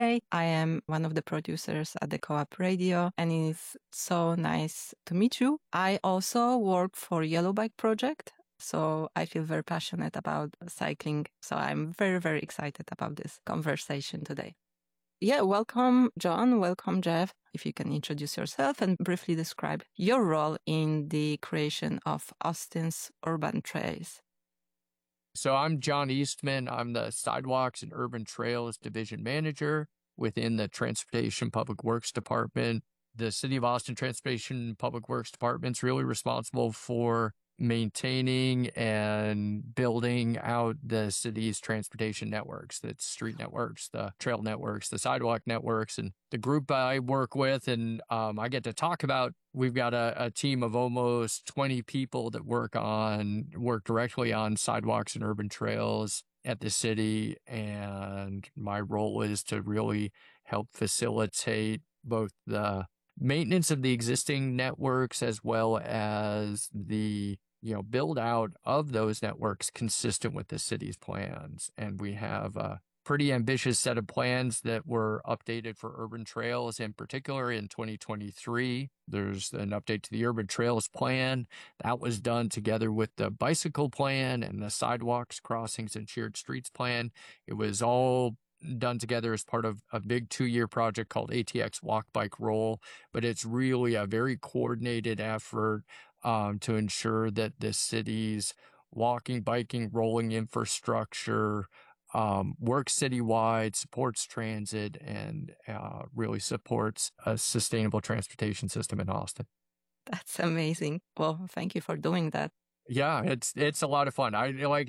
today. I am one of the producers at the Co-op Radio, and it's so nice to meet you. I also work for Yellow Bike Project, so I feel very passionate about cycling. So I'm very, very excited about this conversation today. Yeah, welcome, John. Welcome, Jeff. If you can introduce yourself and briefly describe your role in the creation of Austin's urban trails. So I'm John Eastman. I'm the Sidewalks and Urban Trails Division Manager within the Transportation Public Works Department. The City of Austin Transportation Public Works Department is really responsible for maintaining and building out the city's transportation networks, that's street networks, the trail networks, the sidewalk networks, and the group I work with and I get to talk about. We've got a team of almost 20 people that work directly on sidewalks and urban trails at the city. And my role is to really help facilitate both the maintenance of the existing networks as well as the build out of those networks consistent with the city's plans. And we have a pretty ambitious set of plans that were updated for urban trails in particular in 2023. There's an update to the urban trails plan that was done together with the bicycle plan and the sidewalks, crossings, and shared streets plan. It was all done together as part of a big 2-year project called ATX Walk Bike Roll, but it's really a very coordinated effort to ensure that the city's walking, biking, rolling infrastructure works citywide, supports transit, and really supports a sustainable transportation system in Austin. That's amazing. Well, thank you for doing that. Yeah, it's a lot of fun.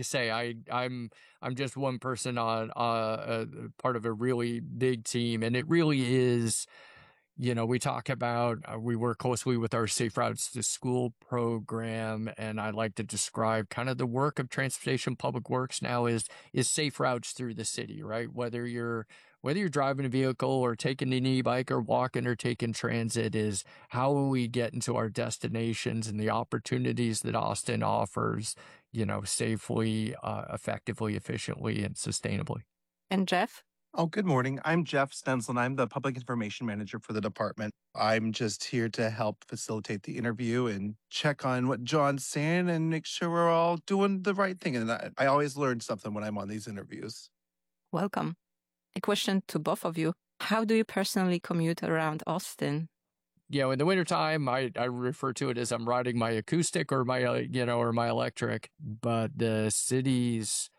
I'm just one person on part of a really big team, and it really is. We talk about we work closely with our Safe Routes to School program, and I like to describe kind of the work of Transportation Public Works now is safe routes through the city, right? Whether you're driving a vehicle or taking an e-bike or walking or taking transit, is how we get into our destinations and the opportunities that Austin offers, safely, effectively, efficiently, and sustainably. And Jeff? Oh, good morning. I'm Jeff Stensel, and I'm the Public Information Manager for the department. I'm just here to help facilitate the interview and check on what John's saying and make sure we're all doing the right thing. And I always learn something when I'm on these interviews. Welcome. A question to both of you. How do you personally commute around Austin? In the wintertime, I refer to it as I'm riding my acoustic or my, or my electric, but the city's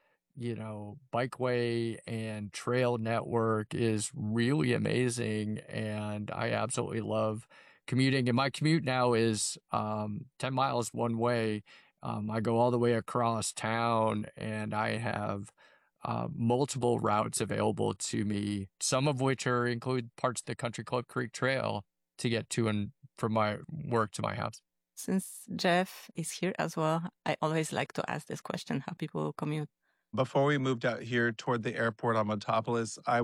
bikeway and trail network is really amazing. And I absolutely love commuting. And my commute now is 10 miles one way. I go all the way across town, and I have multiple routes available to me, some of which include parts of the Country Club Creek Trail to get to and from my work to my house. Since Jeff is here as well, I always like to ask this question, how people commute. Before we moved out here toward the airport on Montopolis, I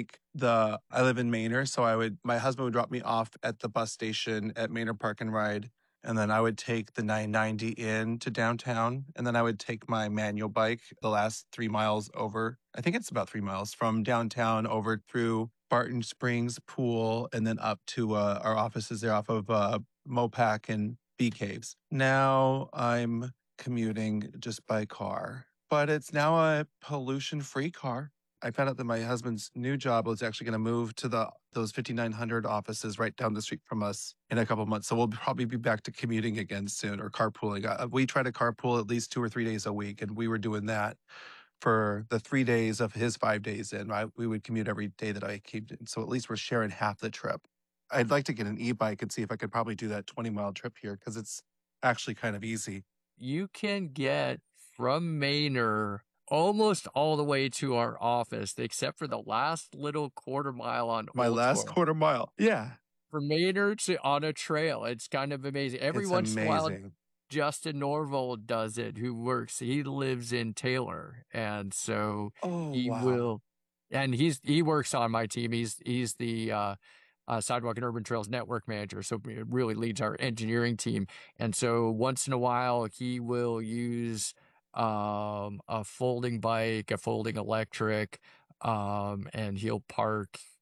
live in Manor, so my husband would drop me off at the bus station at Manor Park and Ride, and then I would take the 990 in to downtown, and then I would take my manual bike the last 3 miles over. I think it's about 3 miles from downtown over through Barton Springs Pool, and then up to our offices there off of Mopac and Bee Caves. Now I'm commuting just by car. But it's now a pollution-free car. I found out that my husband's new job was actually going to move to those 5900 offices right down the street from us in a couple of months. So we'll probably be back to commuting again soon, or carpooling. We try to carpool at least 2 or 3 days a week, and we were doing that for the 3 days of his 5 days in. We would commute every day that I came in. So at least we're sharing half the trip. I'd like to get an e-bike and see if I could probably do that 20-mile trip here, because it's actually kind of easy. You can get from Manor almost all the way to our office, except for the last little quarter mile on my Old last 12. Quarter mile. Yeah. From Manor to on a trail. It's kind of amazing. Every once in a while, Justin Norval does it, he lives in Taylor. And so will, and he works on my team. He's the, Sidewalk and Urban Trails Network Manager, so it really leads our engineering team. And so once in a while, he will use a folding bike, a folding electric, and he'll park